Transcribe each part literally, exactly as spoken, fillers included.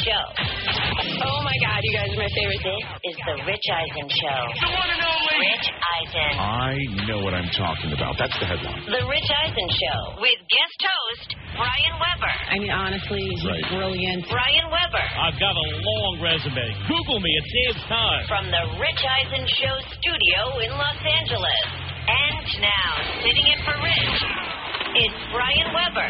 Show. Oh, my God, you guys are my favorite. This is The Rich Eisen Show. The one and only Rich Eisen. I know what I'm talking about. That's the headline. The Rich Eisen Show with guest host Brian Weber. I mean, honestly, he's Right. brilliant. Brian Weber. I've got a long resume. Google me. It saves time. From the Rich Eisen Show studio in Los Angeles. And now, sitting in for Rich, it's Brian Weber.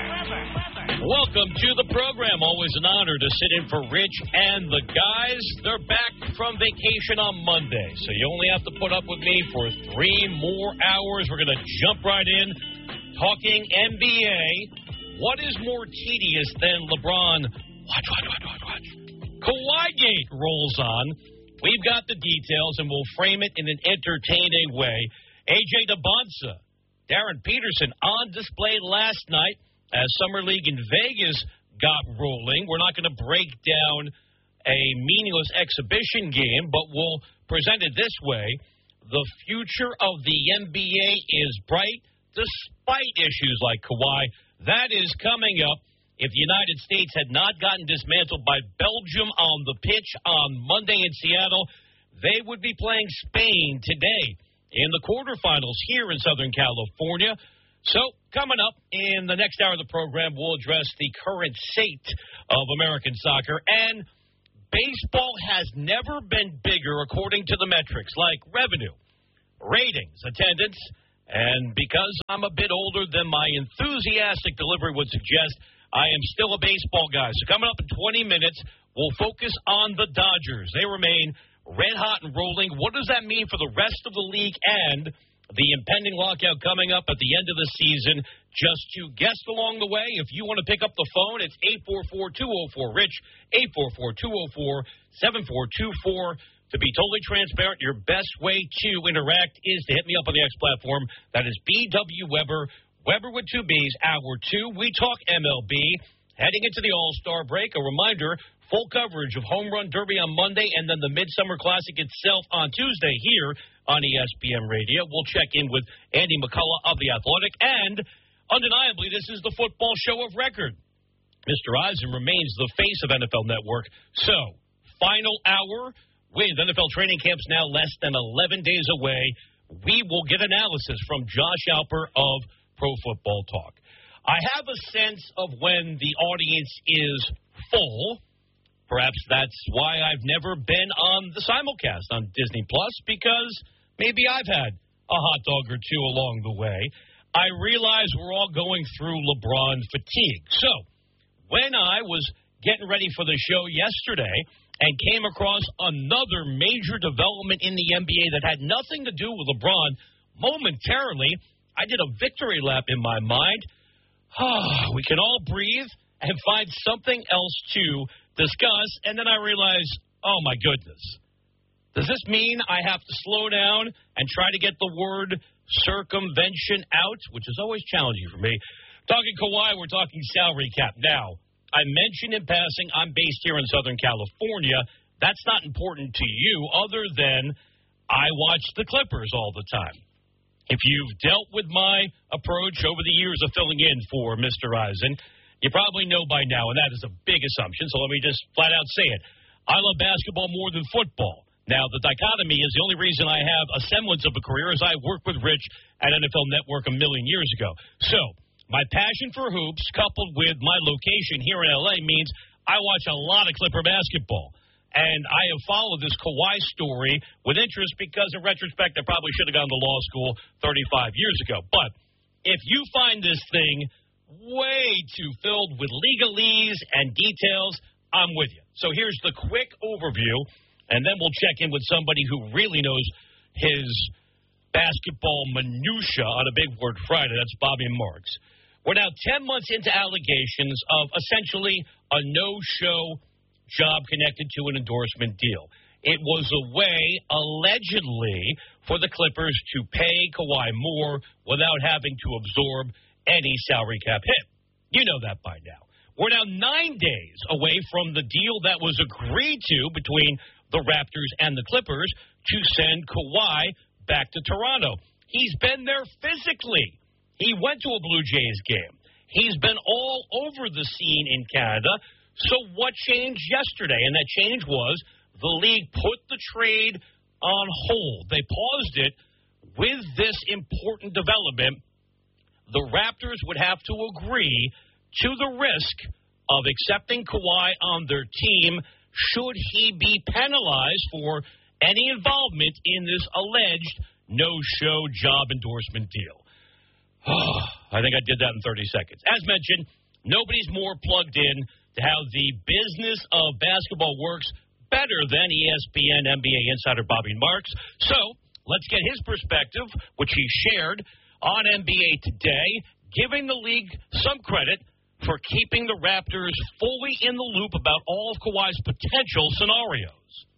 Welcome to the program. Always an honor to sit in for Rich and the guys. They're back from vacation on Monday, so you only have to put up with me for three more hours. We're going to jump right in, talking N B A. What is more tedious than LeBron? Watch, watch, watch, watch, watch. Kawhi Gate rolls on. We've got the details, and we'll frame it in an entertaining way. A J DeBonsa, Darren Peterson on display last night as Summer League in Vegas got rolling. We're not going to break down a meaningless exhibition game, but we'll present it this way. The future of the N B A is bright despite issues like Kawhi. That is coming up. If the United States had not gotten dismantled by Belgium on the pitch on Monday in Seattle, they would be playing Spain today in the quarterfinals here in Southern California. So, coming up in the next hour of the program, we'll address the current state of American soccer. And baseball has never been bigger according to the metrics, like revenue, ratings, attendance. And because I'm a bit older than my enthusiastic delivery would suggest, I am still a baseball guy. So coming up in twenty minutes, we'll focus on the Dodgers. They remain red hot and rolling. What does that mean for the rest of the league and the impending lockout coming up at the end of the season? Just to guess along the way, if you want to pick up the phone, it's eight four four, two oh four, RICH, eight four four, two oh four, seven four two four. To be totally transparent, your best way to interact is to hit me up on the X platform. That is B W Weber, Weber with two B's, hour two. We talk M L B. Heading into the All-Star break, a reminder, full coverage of Home Run Derby on Monday and then the Midsummer Classic itself on Tuesday here on E S P N Radio. We'll check in with Andy McCullough of The Athletic. And undeniably, this is the football show of record. Mister Eisen remains the face of N F L Network. So, final hour with N F L training camps now less than eleven days away. We will get analysis from Josh Alper of Pro Football Talk. I have a sense of when the audience is full. Perhaps that's why I've never been on the simulcast on Disney Plus, because maybe I've had a hot dog or two along the way. I realize we're all going through LeBron fatigue. So, when I was getting ready for the show yesterday and came across another major development in the N B A that had nothing to do with LeBron, momentarily, I did a victory lap in my mind. We can all breathe and find something else to discuss. And then I realized, oh, my goodness. Does this mean I have to slow down and try to get the word circumvention out, which is always challenging for me? Talking Kawhi, we're talking salary cap. Now, I mentioned in passing I'm based here in Southern California. That's not important to you other than I watch the Clippers all the time. If you've dealt with my approach over the years of filling in for Mister Eisen, you probably know by now, and that is a big assumption, so let me just flat out say it. I love basketball more than football. Now, the dichotomy is the only reason I have a semblance of a career is I worked with Rich at N F L Network a million years ago. So, my passion for hoops coupled with my location here in L A means I watch a lot of Clipper basketball. And I have followed this Kawhi story with interest because, in retrospect, I probably should have gone to law school thirty-five years ago. But if you find this thing way too filled with legalese and details, I'm with you. So here's the quick overview, and then we'll check in with somebody who really knows his basketball minutia on a Big Word Friday. That's Bobby Marks. We're now ten months into allegations of essentially a no-show job connected to an endorsement deal. It was a way, allegedly, for the Clippers to pay Kawhi more without having to absorb any salary cap hit. You know that by now. We're now nine days away from the deal that was agreed to between the Raptors and the Clippers to send Kawhi back to Toronto. He's been there physically. He went to a Blue Jays game. He's been all over the scene in Canada. So what changed yesterday? And that change was the league put the trade on hold. They paused it with this important development. The Raptors would have to agree to the risk of accepting Kawhi on their team should he be penalized for any involvement in this alleged no-show job endorsement deal. I think I did that in thirty seconds. As mentioned, nobody's more plugged in to how the business of basketball works better than E S P N N B A insider Bobby Marks. So let's get his perspective, which he shared on N B A Today, giving the league some credit for keeping the Raptors fully in the loop about all of Kawhi's potential scenarios.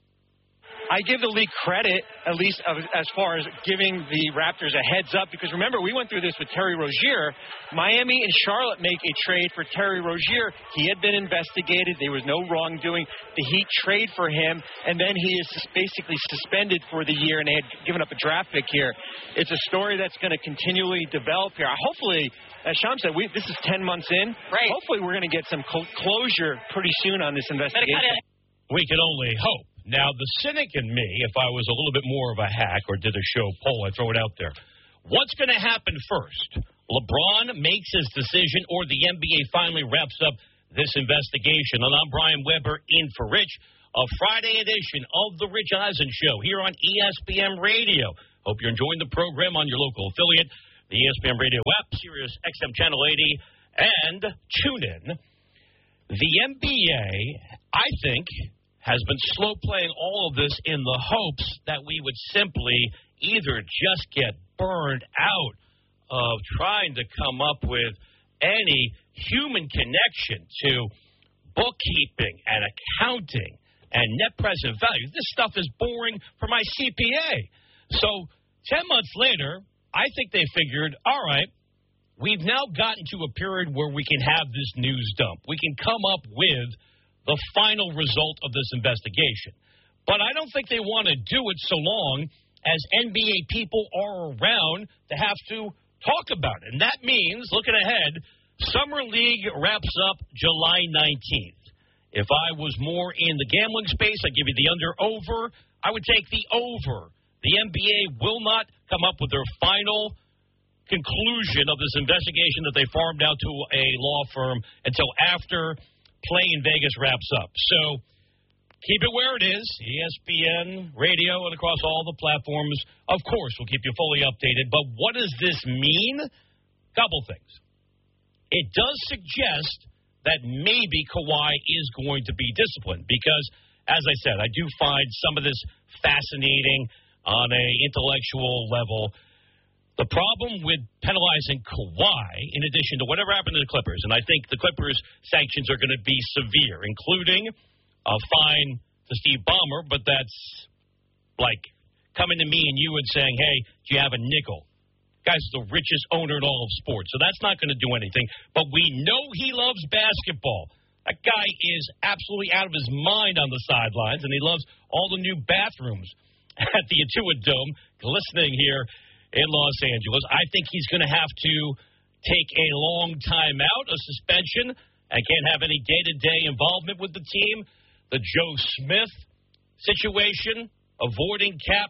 I give the league credit, at least as far as giving the Raptors a heads up, because remember, we went through this with Terry Rozier. Miami and Charlotte make a trade for Terry Rozier. He had been investigated. There was no wrongdoing. The Heat trade for him, and then he is basically suspended for the year, and they had given up a draft pick here. It's a story that's going to continually develop here. Hopefully, as Sham said, we, this is ten months in. Right. Hopefully, we're going to get some cl- closure pretty soon on this investigation. We can only hope. Now, the cynic in me, if I was a little bit more of a hack or did a show poll, I'd throw it out there. What's going to happen first? LeBron makes his decision or the N B A finally wraps up this investigation? And I'm Brian Weber in for Rich, a Friday edition of The Rich Eisen Show here on E S P N Radio. Hope you're enjoying the program on your local affiliate, the E S P N Radio app, Sirius X M Channel eighty, and TuneIn. The N B A, I think, has been slow playing all of this in the hopes that we would simply either just get burned out of trying to come up with any human connection to bookkeeping and accounting and net present value. This stuff is boring for my C P A. So ten months later, I think they figured, all right, we've now gotten to a period where we can have this news dump. We can come up with the final result of this investigation. But I don't think they want to do it so long as N B A people are around to have to talk about it. And that means, looking ahead, Summer League wraps up July nineteenth. If I was more in the gambling space, I'd give you the under-over. I would take the over. The N B A will not come up with their final conclusion of this investigation that they farmed out to a law firm until after Play in Vegas wraps up. So keep it where it is, E S P N Radio and across all the platforms. Of course, we'll keep you fully updated. But what does this mean? Couple things. It does suggest that maybe Kawhi is going to be disciplined because, as I said, I do find some of this fascinating on a intellectual level. The problem with penalizing Kawhi, in addition to whatever happened to the Clippers, and I think the Clippers' sanctions are going to be severe, including a fine to Steve Ballmer, but that's like coming to me and you and saying, hey, do you have a nickel? Guy's the richest owner in all of sports, so that's not going to do anything. But we know he loves basketball. That guy is absolutely out of his mind on the sidelines, and he loves all the new bathrooms at the Intuit Dome, glistening here in Los Angeles. I think he's going to have to take a long time out, a suspension, and can't have any day-to-day involvement with the team. The Joe Smith situation, avoiding cap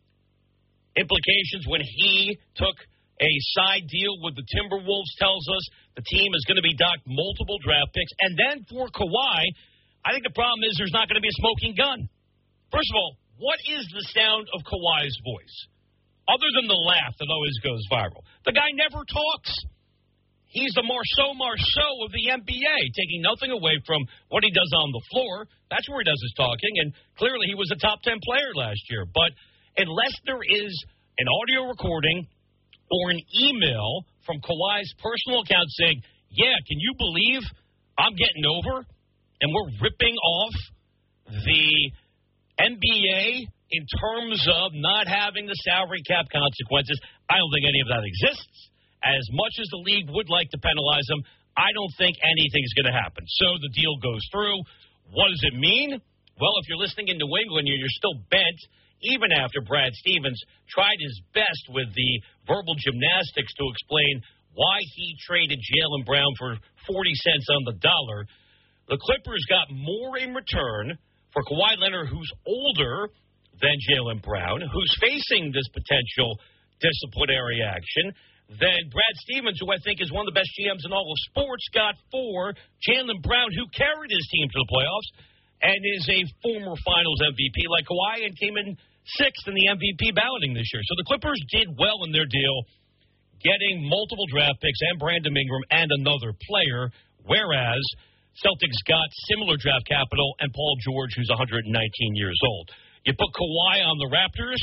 implications when he took a side deal with the Timberwolves, tells us the team is going to be docked multiple draft picks. And then for Kawhi, I think the problem is there's not going to be a smoking gun. First of all, what is the sound of Kawhi's voice? Other than the laugh that always goes viral. The guy never talks. He's the Marceau Marceau of the N B A, taking nothing away from what he does on the floor. That's where he does his talking, and clearly he was a top ten player last year. But unless there is an audio recording or an email from Kawhi's personal account saying, yeah, can you believe I'm getting over, and we're ripping off the N B A in terms of not having the salary cap consequences, I don't think any of that exists. As much as the league would like to penalize them, I don't think anything's going to happen. So the deal goes through. What does it mean? Well, if you're listening in New England, you're still bent, even after Brad Stevens tried his best with the verbal gymnastics to explain why he traded Jaylen Brown for forty cents on the dollar. The Clippers got more in return for Kawhi Leonard, who's older than Jaylen Brown, who's facing this potential disciplinary action, then Brad Stevens, who I think is one of the best G Ms in all of sports, got for Jaylen Brown, who carried his team to the playoffs and is a former Finals M V P like Kawhi and came in sixth in the M V P balloting this year. So the Clippers did well in their deal, getting multiple draft picks and Brandon Ingram and another player, whereas Celtics got similar draft capital and Paul George, who's one hundred nineteen years old. You put Kawhi on the Raptors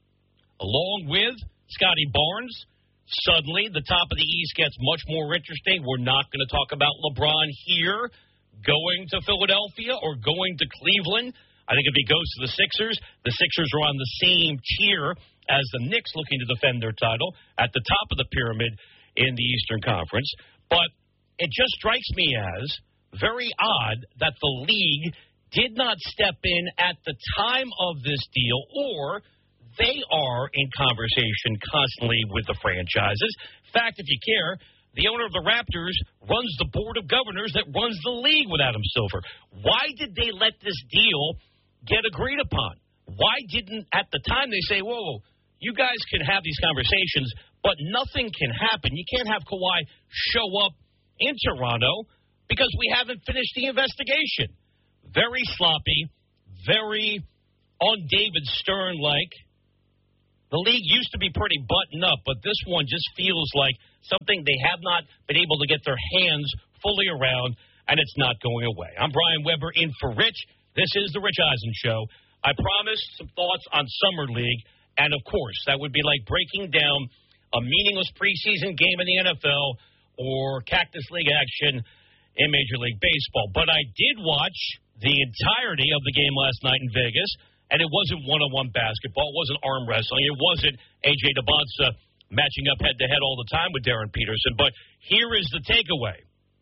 along with Scotty Barnes. Suddenly, the top of the East gets much more interesting. We're not going to talk about LeBron here going to Philadelphia or going to Cleveland. I think if he goes to the Sixers, the Sixers are on the same tier as the Knicks looking to defend their title at the top of the pyramid in the Eastern Conference. But it just strikes me as very odd that the league did not step in at the time of this deal, or they are in conversation constantly with the franchises. In fact, if you care, the owner of the Raptors runs the board of governors that runs the league with Adam Silver. Why did they let this deal get agreed upon? Why didn't, at the time, they say, whoa, you guys can have these conversations, but nothing can happen. You can't have Kawhi show up in Toronto because we haven't finished the investigation. Very sloppy, very on David Stern-like. The league used to be pretty buttoned up, but this one just feels like something they have not been able to get their hands fully around, and it's not going away. I'm Brian Weber in for Rich. This is the Rich Eisen Show. I promised some thoughts on Summer League, and of course, that would be like breaking down a meaningless preseason game in the N F L or Cactus League action in Major League Baseball. But I did watch the entirety of the game last night in Vegas. And it wasn't one-on-one basketball. It wasn't arm wrestling. It wasn't A J DeBonsa matching up head-to-head all the time with Darren Peterson. But here is the takeaway.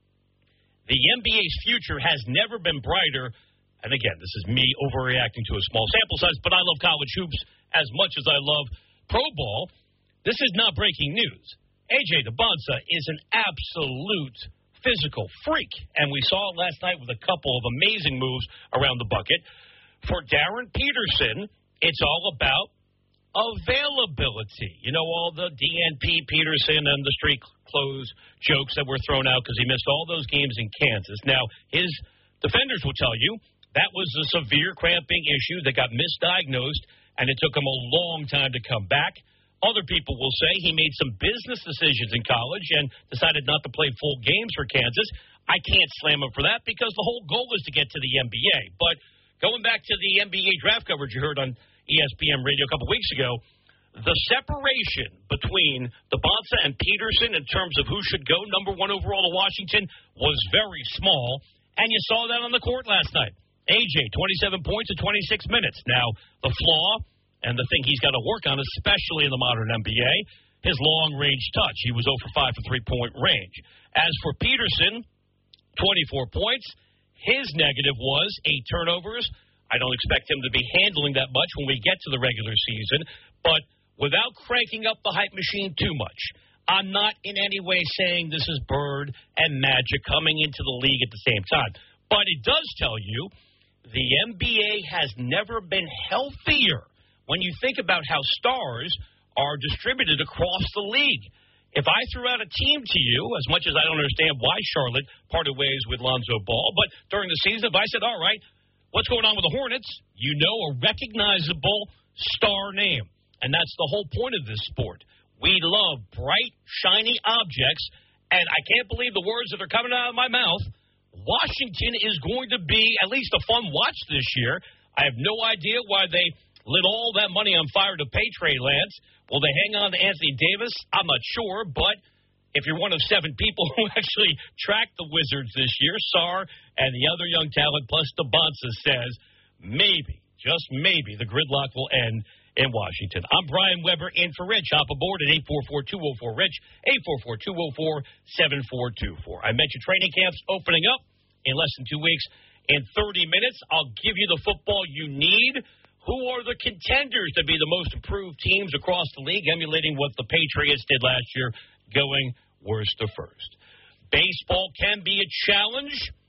The N B A's future has never been brighter. And again, this is me overreacting to a small sample size, but I love college hoops as much as I love pro ball. This is not breaking news. A J DeBonsa is an absolute physical freak. And we saw it last night with a couple of amazing moves around the bucket. For Darren Peterson, it's all about availability. You know, all the D N P Peterson and the street clothes jokes that were thrown out because he missed all those games in Kansas. Now, his defenders will tell you that was a severe cramping issue that got misdiagnosed, and it took him a long time to come back. Other people will say he made some business decisions in college and decided not to play full games for Kansas. I can't slam him for that because the whole goal is to get to the N B A. But going back to the N B A draft coverage you heard on E S P N Radio a couple weeks ago, the separation between DeBonsa and Peterson in terms of who should go number one overall to Washington was very small, and you saw that on the court last night. A J, twenty-seven points in twenty-six minutes. Now, the flaw and the thing he's got to work on, especially in the modern N B A, his long-range touch. He was zero for five for three-point range. As for Peterson, twenty-four points. His negative was eight turnovers. I don't expect him to be handling that much when we get to the regular season. But without cranking up the hype machine too much, I'm not in any way saying this is Bird and Magic coming into the league at the same time. But it does tell you the N B A has never been healthier when you think about how stars are distributed across the league. If I threw out a team to you, as much as I don't understand why Charlotte parted ways with Lonzo Ball, but during the season, if I said, all right, what's going on with the Hornets? You know a recognizable star name. And that's the whole point of this sport. We love bright, shiny objects, and I can't believe the words that are coming out of my mouth. Washington is going to be at least a fun watch this year. I have no idea why they lit all that money on fire to pay Trey Lance. Will they hang on to Anthony Davis? I'm not sure, but if you're one of seven people who actually track the Wizards this year, Sarr and the other young talent plus DeBonsa says maybe, just maybe, the gridlock will end in Washington. I'm Brian Weber in for Rich. Hop aboard at eight four four, two oh four, RICH, eight four four, two oh four, seven four two four. I mentioned training camps opening up in less than two weeks. In thirty minutes, I'll give you the football you need. Who are the contenders to be the most improved teams across the league, emulating what the Patriots did last year, going worst to first? Baseball can be a challenge.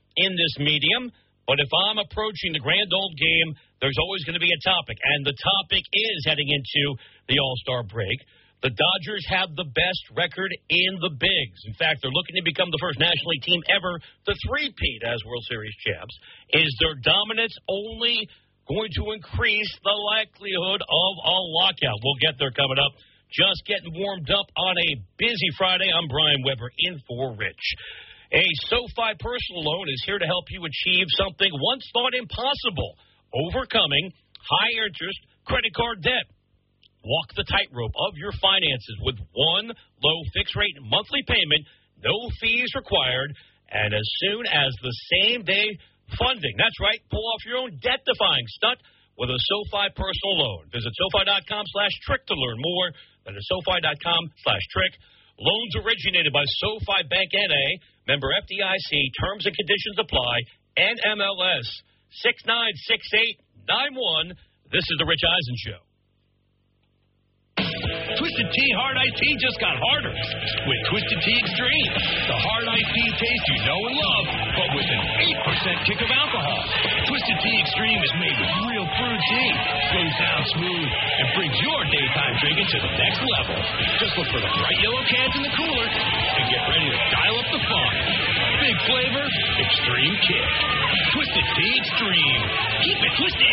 in this medium. But if I'm approaching the grand old game, there's always going to be a topic. And the topic is heading into the All-Star break. The Dodgers have the best record in the bigs. In fact, they're looking to become the first National League team ever to three-peat as World Series champs. Is their dominance only going to increase the likelihood of a lockout? We'll get there coming up. Just getting warmed up on a busy Friday. I'm Brian Weber in for Rich. A SoFi personal loan is here to help you achieve something once thought impossible, overcoming high-interest credit card debt. Walk the tightrope of your finances with one low fixed-rate monthly payment, no fees required, and as soon as the same-day funding. That's right, pull off your own debt-defying stunt with a SoFi personal loan. Visit SoFi.com slash trick to learn more. That is SoFi.com slash trick. Loans originated by SoFi Bank N A, member F D I C. Terms and conditions apply. N M L S six nine six eight nine one. This is the Rich Eisen Show. Twisted Tea Hard Iced Tea just got harder with Twisted Tea Extreme. The hard iced tea taste you know and love, but with an eight percent kick of alcohol. Twisted Tea Extreme is made with real brewed tea, goes down smooth, and brings your daytime drinking to the next level. Just look for the bright yellow cans in the cooler and get ready to dial up the fun. Big flavor, extreme kick. Twisted Tea Extreme. Keep it twisted.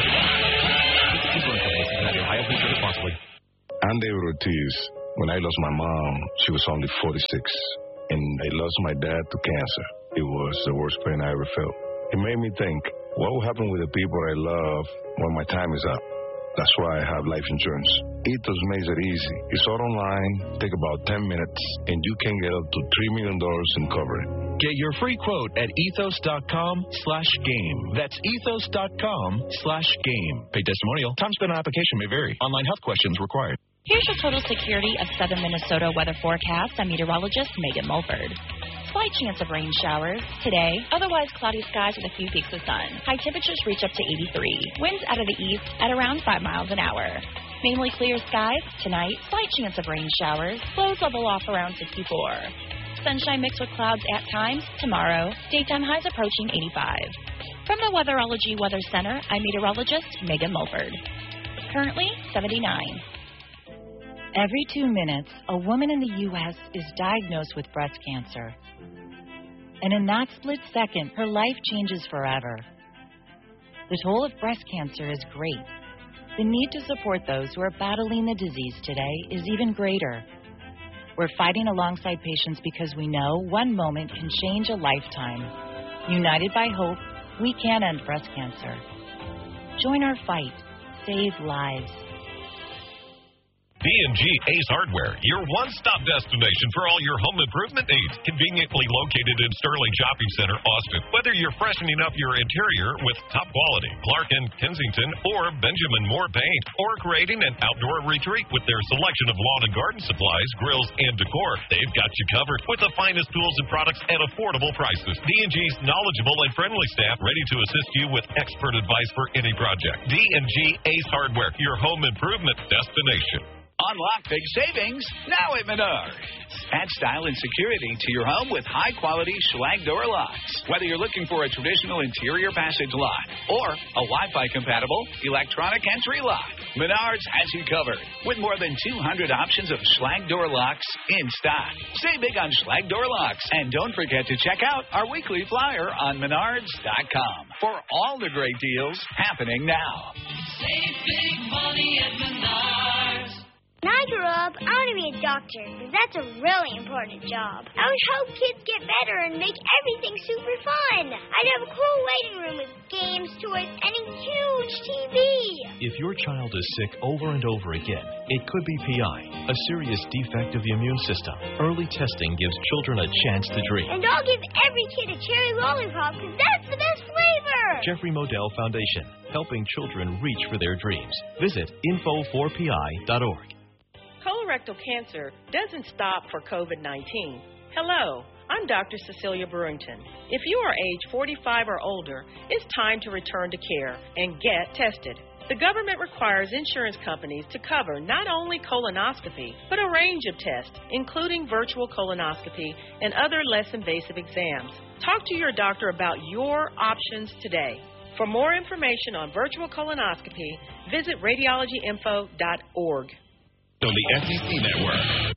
Ohio, please drink responsibly. I'm David Ortiz. When I lost my mom, she was only forty-six. And I lost my dad to cancer. It was the worst pain I ever felt. It made me think, what will happen with the people I love when my time is up? That's why I have life insurance. Ethos makes it easy. It's all online, take about ten minutes, and you can get up to three million dollars in coverage. Get your free quote at ethos.com slash game. That's ethos.com slash game. Paid testimonial. Time spent on application may vary. Online health questions required. Here's your total security of Southern Minnesota weather forecast. I'm meteorologist Megan Mulford. Slight chance of rain showers today. Otherwise cloudy skies with a few peaks of sun. High temperatures reach up to eighty-three. Winds out of the east at around five miles an hour. Mainly clear skies tonight. Slight chance of rain showers. Lows level off around sixty-four. Sunshine mixed with clouds at times tomorrow. Daytime highs approaching eighty-five. From the Weatherology Weather Center, I'm meteorologist Megan Mulford. Currently seventy-nine. Every two minutes, a woman in the U S is diagnosed with breast cancer. And in that split second, her life changes forever. The toll of breast cancer is great. The need to support those who are battling the disease today is even greater. We're fighting alongside patients because we know one moment can change a lifetime. United by hope, we can end breast cancer. Join our fight. Save lives. D and G Ace Hardware, your one-stop destination for all your home improvement needs. Conveniently located in Sterling Shopping Center, Austin. Whether you're freshening up your interior with top quality Clark and Kensington or Benjamin Moore paint, or creating an outdoor retreat with their selection of lawn and garden supplies, grills, and decor, they've got you covered with the finest tools and products at affordable prices. D and G's knowledgeable and friendly staff ready to assist you with expert advice for any project. D and G Ace Hardware, your home improvement destination. Unlock big savings now at Menards. Add style and security to your home with high-quality Schlage door locks. Whether you're looking for a traditional interior passage lock or a Wi-Fi compatible electronic entry lock, Menards has you covered with more than two hundred options of Schlage door locks in stock. Save big on Schlage door locks, and don't forget to check out our weekly flyer on menards dot com for all the great deals happening now. Save big money at Menards. When I grew up, I want to be a doctor, because that's a really important job. I would help kids get better and make everything super fun. I'd have a cool waiting room with games, toys, and a huge T V. If your child is sick over and over again, it could be P I, a serious defect of the immune system. Early testing gives children a chance to dream. And I'll give every kid a cherry lollipop, because that's the best flavor. Jeffrey Modell Foundation, helping children reach for their dreams. Visit info four P I dot org. Colorectal cancer doesn't stop for COVID nineteen. Hello, I'm Doctor Cecilia Burrington. If you are age forty-five or older, it's time to return to care and get tested. The government requires insurance companies to cover not only colonoscopy, but a range of tests, including virtual colonoscopy and other less invasive exams. Talk to your doctor about your options today. For more information on virtual colonoscopy, visit radiology info dot org. On the S E C Network.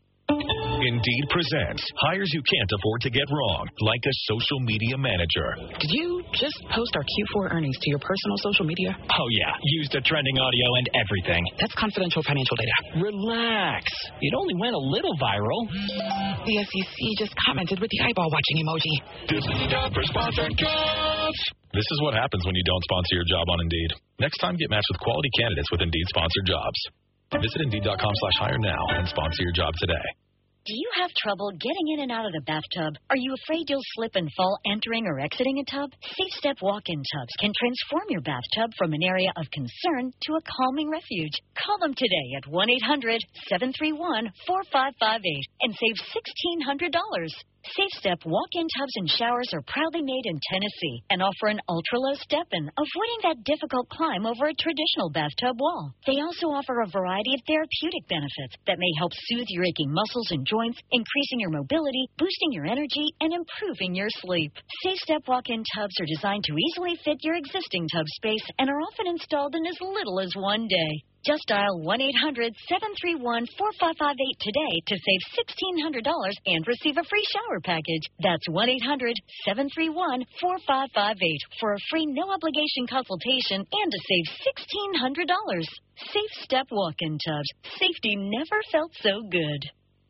Indeed presents hires you can't afford to get wrong, like a social media manager. Did you just post our Q four earnings to your personal social media? Oh, yeah. Used the trending audio and everything. That's confidential financial data. Relax. It only went a little viral. The S E C just commented with the eyeball-watching emoji. This is time for sponsored jobs. This is what happens when you don't sponsor your job on Indeed. Next time, get matched with quality candidates with Indeed sponsored jobs. Visit Indeed.com slash hire now and sponsor your job today. Do you have trouble getting in and out of the bathtub? Are you afraid you'll slip and fall entering or exiting a tub? Safe Step walk-in tubs can transform your bathtub from an area of concern to a calming refuge. Call them today at one eight hundred seven three one four five five eight and save sixteen hundred dollars. Safe Step walk-in tubs and showers are proudly made in Tennessee and offer an ultra-low step-in, avoiding that difficult climb over a traditional bathtub wall. They also offer a variety of therapeutic benefits that may help soothe your aching muscles and joints, increasing your mobility, boosting your energy, and improving your sleep. Safe Step walk-in tubs are designed to easily fit your existing tub space and are often installed in as little as one day. Just dial one eight hundred seven three one four five five eight today to save sixteen hundred dollars and receive a free shower package. That's one eight hundred seven three one four five five eight for a free no-obligation consultation and to save sixteen hundred dollars. Safe Step walk-in tubs. Safety never felt so good.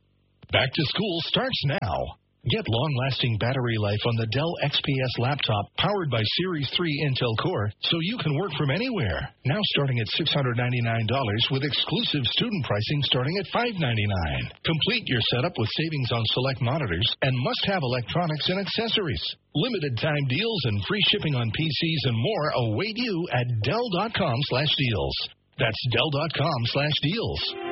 Back to school starts now. Get long-lasting battery life on the Dell X P S laptop powered by Series three Intel Core so you can work from anywhere. Now starting at six hundred ninety-nine dollars with exclusive student pricing starting at five hundred ninety-nine dollars. Complete your setup with savings on select monitors and must-have electronics and accessories. Limited time deals and free shipping on P Cs and more await you at Dell dot com slash deals. That's Dell dot com slash deals.